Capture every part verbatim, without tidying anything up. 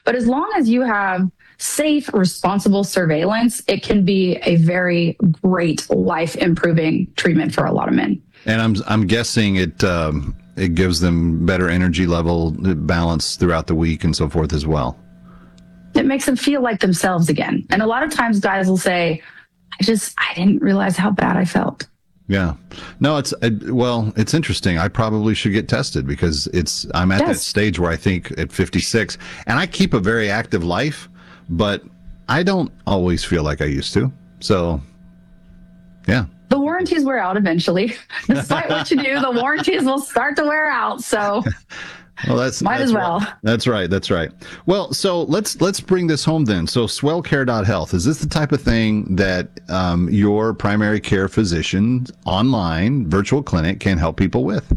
But as long as you have safe, responsible surveillance, it can be a very great life improving treatment for a lot of men. And I'm I'm guessing it um, it gives them better energy level balance throughout the week and so forth as well. It makes them feel like themselves again. And a lot of times guys will say, I just, I didn't realize how bad I felt. Yeah. No, it's, well, it's interesting. I probably should get tested because it's, I'm at yes. that stage where I think at fifty-six, and I keep a very active life, but I don't always feel like I used to. So, yeah. The warranties wear out eventually. Despite what you do, the warranties will start to wear out. So, well, that's might that's as well. Right. That's right. That's right. Well, so let's let's bring this home then. So, swell care dot health, is this the type of thing that um, your primary care physician online virtual clinic can help people with?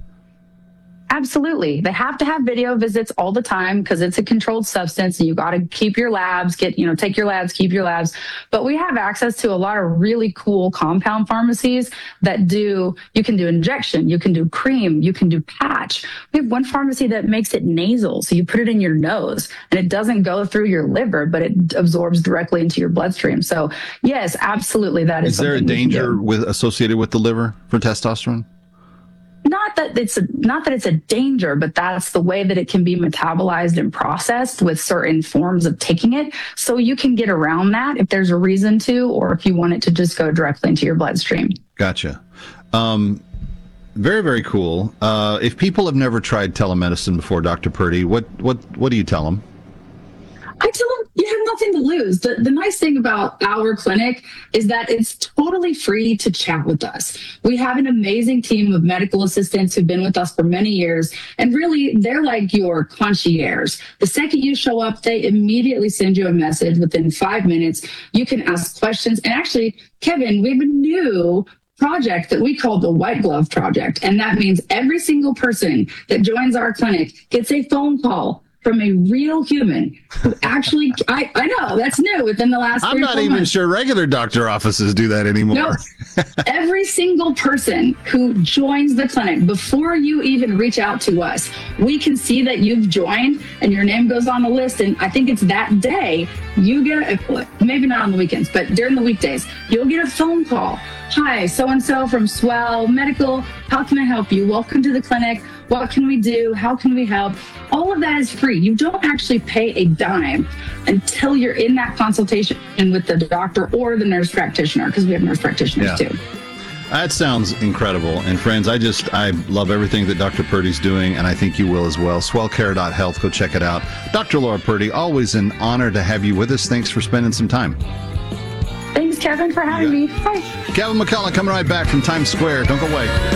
Absolutely. They have to have video visits all the time because it's a controlled substance and you got to keep your labs, get, you know, take your labs, keep your labs. But we have access to a lot of really cool compound pharmacies that do, you can do injection, you can do cream, you can do patch. We have one pharmacy that makes it nasal. So you put it in your nose and it doesn't go through your liver, but it absorbs directly into your bloodstream. So yes, absolutely. That is, is there a danger with associated with the liver for testosterone? Not that it's a, not that it's a danger, but that's the way that it can be metabolized and processed with certain forms of taking it. So you can get around that if there's a reason to, or if you want it to just go directly into your bloodstream. Gotcha. Um, very, very cool. Uh, if people have never tried telemedicine before, Doctor Purdy, what, what, what do you tell them? I tell them you have nothing to lose. The, the nice thing about our clinic is that it's totally free to chat with us. We have an amazing team of medical assistants who've been with us for many years, and really they're like your concierge. The second you show up, they immediately send you a message within five minutes. You can ask questions. And actually, Kevin, we have a new project that we call the White Glove Project. And that means every single person that joins our clinic gets a phone call from a real human who actually, I, I know, that's new within the last I'm not even months. sure regular doctor offices do that anymore. No, every single person who joins the clinic, before you even reach out to us, we can see that you've joined and your name goes on the list. And I think it's that day you get, a, maybe not on the weekends, but during the weekdays, you'll get a phone call. Hi, so-and-so from Swell Medical. How can I help you? Welcome to the clinic. What can we do? How can we help? All of that is free. You don't actually pay a dime until you're in that consultation with the doctor or the nurse practitioner, because we have nurse practitioners yeah. too. That sounds incredible. And friends, I just, I love everything that Doctor Purdy's doing, and I think you will as well. swell care dot health. Go check it out. Doctor Laura Purdy, always an honor to have you with us. Thanks for spending some time. Thanks, Kevin, for having yeah. me. Bye. Kevin McCullough coming right back from Times Square. Don't go away.